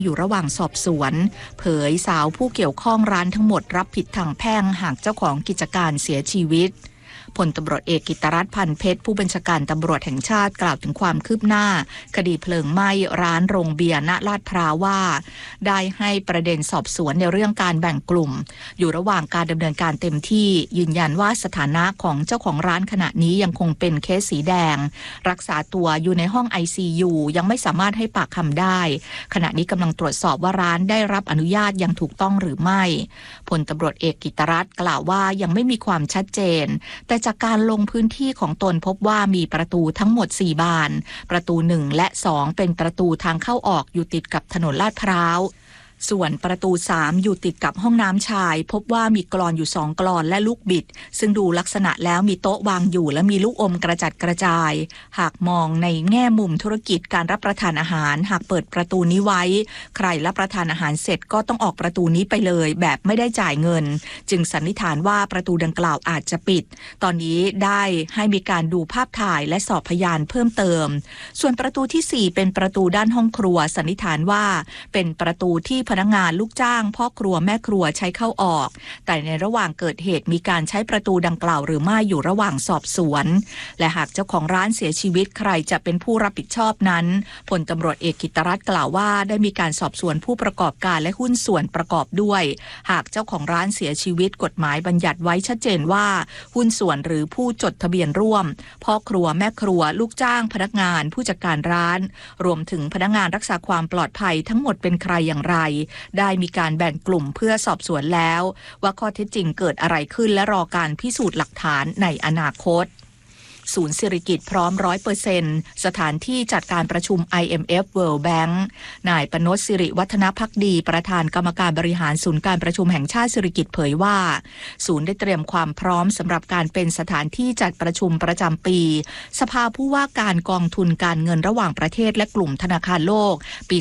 อยู่ระหว่างสอบสวนเผยสาวผู้เกี่ยวข้องร้านทั้งหมดรับผิดทางแพ่งหากเจ้าของกิจการเสียชีวิตพลตำรวจเอกกิตรัตน์ พันเพชรผู้บัญชาการตำรวจแห่งชาติกล่าวถึงความคืบหน้าคดีเพลิงไหม้ร้านโรงเบียร์ณลาดพร้าวว่าได้ให้ประเด็นสอบสวนในเรื่องการแบ่งกลุ่มอยู่ระหว่างการดำเนินการเต็มที่ยืนยันว่าสถานะของเจ้าของร้านขณะนี้ยังคงเป็นเคสสีแดงรักษาตัวอยู่ในห้อง ICU ยังไม่สามารถให้ปากคำได้ขณะนี้กำลังตรวจสอบว่าร้านได้รับอนุญาตอย่างถูกต้องหรือไม่พลตำรวจเอกกิตรัตน์กล่าวว่ายังไม่มีความชัดเจนแต่จากการลงพื้นที่ของตนพบว่ามีประตูทั้งหมด4บานประตู1และ2เป็นประตูทางเข้าออกอยู่ติดกับถนนลาดพร้าวส่วนประตู3อยู่ติดกับห้องน้ำชายพบว่ามีกลอนอยู่2กลอนและลูกบิดซึ่งดูลักษณะแล้วมีโต๊ะวางอยู่และมีลูกอมกระจัดกระจายหากมองในแง่มุมธุรกิจการรับประทานอาหารหากเปิดประตูนี้ไว้ใครรับประทานอาหารเสร็จก็ต้องออกประตูนี้ไปเลยแบบไม่ได้จ่ายเงินจึงสันนิษฐานว่าประตูดังกล่าวอาจจะปิดตอนนี้ได้ให้มีการดูภาพถ่ายและสอบพยานเพิ่มเติมส่วนประตูที่4เป็นประตูด้านห้องครัวสันนิษฐานว่าเป็นประตูที่พนักงานลูกจ้างพ่อครัวแม่ครัวใช้เข้าออกแต่ในระหว่างเกิดเหตุมีการใช้ประตูดังกล่าวหรือไม่อยู่ระหว่างสอบสวนและหากเจ้าของร้านเสียชีวิตใครจะเป็นผู้รับผิดชอบนั้นพลตำรวจเอกกิตรัตน์กล่าวว่าได้มีการสอบสวนผู้ประกอบการและหุ้นส่วนประกอบด้วยหากเจ้าของร้านเสียชีวิตกฎหมายบัญญัติไว้ชัดเจนว่าหุ้นส่วนหรือผู้จดทะเบียนร่วมพ่อครัวแม่ครัวลูกจ้างพนักงานผู้จัดการร้านรวมถึงพนักงานรักษาความปลอดภัยทั้งหมดเป็นใครอย่างไรได้มีการแบ่งกลุ่มเพื่อสอบสวนแล้วว่าข้อเท็จจริงเกิดอะไรขึ้นและรอการพิสูจน์หลักฐานในอนาคตศูนย์สิริกิติ์พร้อม 100% สถานที่จัดการประชุม IMF World Bank นายปนช สิริวัฒนภักดีประธานกรรมการบริหารศูนย์การประชุมแห่งชาติสิริกิติ์เผยว่าศูนย์ได้เตรียมความพร้อมสำหรับการเป็นสถานที่จัดประชุมประจำปีสภาผู้ว่าการกองทุนการเงินระหว่างประเทศและกลุ่มธนาคารโลกปี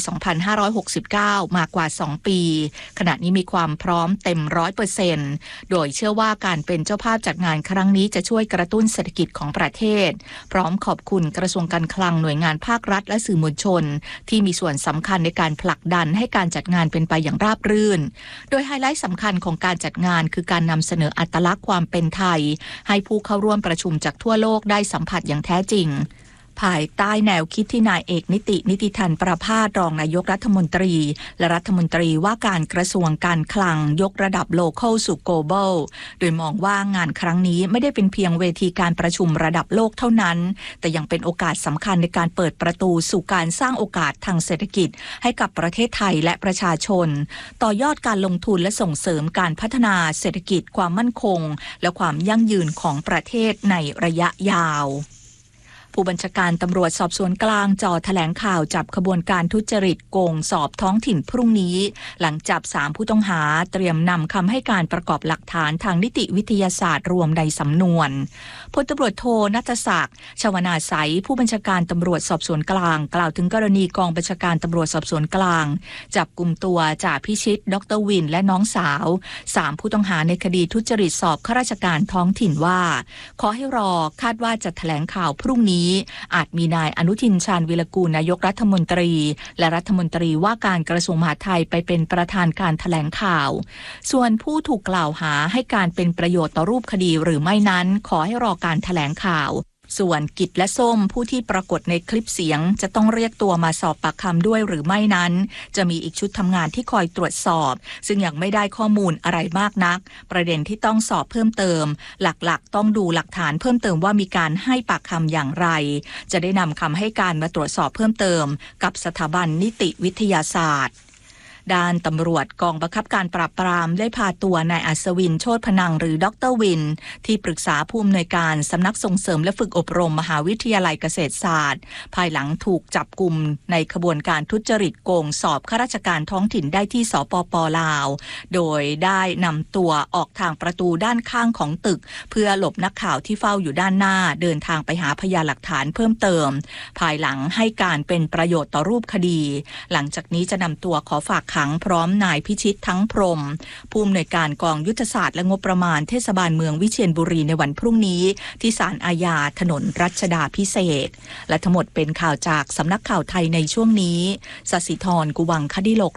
2569 มากว่า 2 ปีขณะนี้มีความพร้อมเต็ม 100% โดยเชื่อว่าการเป็นเจ้าภาพจัดงานครั้งนี้จะช่วยกระตุ้นเศรษฐกิจของประเทศพร้อมขอบคุณกระทรวงการคลังหน่วยงานภาครัฐและสื่อมวลชนที่มีส่วนสำคัญในการผลักดันให้การจัดงานเป็นไปอย่างราบรื่นโดยไฮไลท์สำคัญของการจัดงานคือการนำเสนออัตลักษณ์ความเป็นไทยให้ผู้เข้าร่วมประชุมจากทั่วโลกได้สัมผัสอย่างแท้จริงภายใต้แนวคิดที่นายเอกนิติธันประภาสรองนายกรัฐมนตรีและรัฐมนตรีว่าการกระทรวงการคลังยกระดับ local สู่ global โดยมองว่างานครั้งนี้ไม่ได้เป็นเพียงเวทีการประชุมระดับโลกเท่านั้นแต่ยังเป็นโอกาสสำคัญในการเปิดประตูสู่การสร้างโอกาสทางเศรษฐกิจให้กับประเทศไทยและประชาชนต่อยอดการลงทุนและส่งเสริมการพัฒนาเศรษฐกิจความมั่นคงและความยั่งยืนของประเทศในระยะยาวผู้บัญชาการตำรวจสอบสวนกลางจ่อแถลงข่าวจับขบวนการทุจริตโกงสอบท้องถิ่นพรุ่งนี้หลังจับ3ผู้ต้องหาเตรียมนำคำให้การประกอบหลักฐานทางนิติวิทยาศาสตร์รวมในสำนวนพลตำรวจโทณัฐศักดิ์ ชวนาไสยผู้บัญชาการตำรวจสอบสวนกลางกล่าวถึงกรณีกองบัญชาการตำรวจสอบสวนกลางจับกุมตัวจ่าพิชิตดร.วินและน้องสาว3ผู้ต้องหาในคดีทุจริตสอบข้าราชการท้องถิ่นว่าขอให้รอคาดว่าจะแถลงข่าวพรุ่งนี้อาจมีนายอนุทินชาญวิรกูลนายกรัฐมนตรีและรัฐมนตรีว่าการกระทรวงมหาดไทยไปเป็นประธานการแถลงข่าวส่วนผู้ถูกกล่าวหาให้การเป็นประโยชน์ต่อรูปคดีหรือไม่นั้นขอให้รอการแถลงข่าวส่วนกิจและส้มผู้ที่ปรากฏในคลิปเสียงจะต้องเรียกตัวมาสอบปากคำด้วยหรือไม่นั้นจะมีอีกชุดทำงานที่คอยตรวจสอบซึ่งยังไม่ได้ข้อมูลอะไรมากนักประเด็นที่ต้องสอบเพิ่มเติมหลักๆต้องดูหลักฐานเพิ่มเติมว่ามีการให้ปากคำอย่างไรจะได้นำคำให้การมาตรวจสอบเพิ่มเติมกับสถาบันนิติวิทยาศาสตร์ด้านตำรวจกองบังคับการปราบปรามได้พาตัวนายอัศวินโชติพนังหรือดร.วินที่ปรึกษาผู้อำนวยการสำนักส่งเสริมและฝึกอบรมมหาวิทยาลัยเกษตรศาสตร์ภายหลังถูกจับกุมในขบวนการทุจริตโกงสอบข้าราชการท้องถิ่นได้ที่สปป.ลาวโดยได้นำตัวออกทางประตูด้านข้างของตึกเพื่อหลบนักข่าวที่เฝ้าอยู่ด้านหน้าเดินทางไปหาพยานหลักฐานเพิ่มเติมภายหลังให้การเป็นประโยชน์ต่อรูปคดีหลังจากนี้จะนำตัวขอฝากขังพร้อมนายพิชิตทั้งพรหมผู้อำนวยการกองยุทธศาสตร์และงบประมาณเทศบาลเมืองวิเชียรบุรีในวันพรุ่งนี้ที่ศาลอาญาถนนรัชดาภิเษกและทั้งหมดเป็นข่าวจากสำนักข่าวไทยในช่วงนี้ศศิธร กุวังคดิโลก